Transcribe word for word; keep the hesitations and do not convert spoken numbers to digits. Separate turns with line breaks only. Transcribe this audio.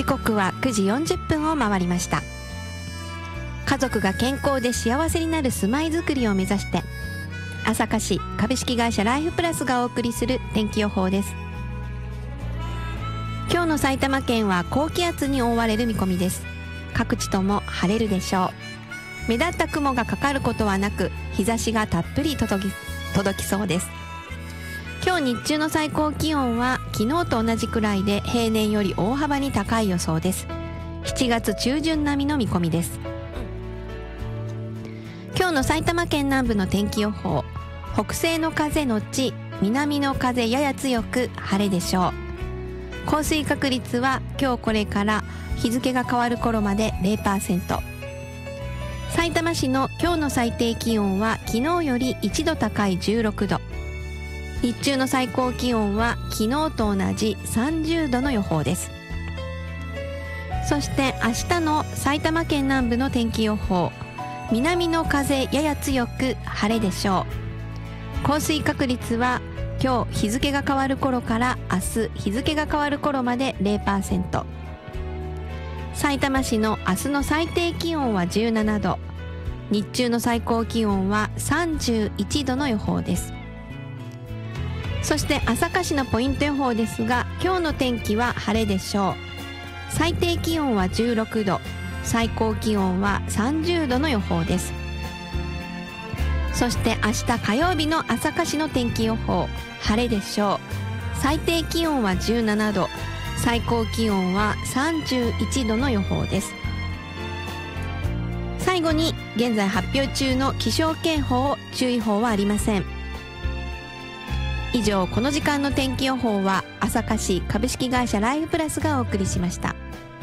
刻はくじよんじゅっぷんを回りました。家族が健康で幸せになる住まいづくりを目指して、朝霞市株式会社ライフプラスがお送りする天気予報です。今日の埼玉県は高気圧に覆われる見込みです。各地とも晴れるでしょう。目立った雲がかかることはなく、日差しがたっぷり届き、届きそうです。今日日中の最高気温は昨日と同じくらいで、平年より大幅に高い予想です。しちがつ中旬並みの見込みです。今日の埼玉県南部の天気予報、北西の風のち南の風やや強く晴れでしょう。降水確率は今日これから日付が変わる頃まで ゼロパーセント。 さいたま市の今日の最低気温は昨日よりいちど高いじゅうろくど、日中の最高気温は昨日と同じさんじゅうどの予報です。そして明日の埼玉県南部の天気予報、南の風やや強く晴れでしょう。降水確率は今日日付が変わる頃から明日日付が変わる頃まで ゼロパーセント。 さいたま市の明日の最低気温はじゅうななど、日中の最高気温はさんじゅういちどの予報です。そして朝霞市のポイント予報ですが、今日の天気は晴れでしょう。最低気温はじゅうろくど、最高気温はさんじゅうどの予報です。そして明日火曜日の朝霞市の天気予報、晴れでしょう。最低気温はじゅうななど、最高気温はさんじゅういちどの予報です。最後に現在発表中の気象警報、注意報はありません。以上、この時間の天気予報は朝霞市株式会社ライフプラスがお送りしました。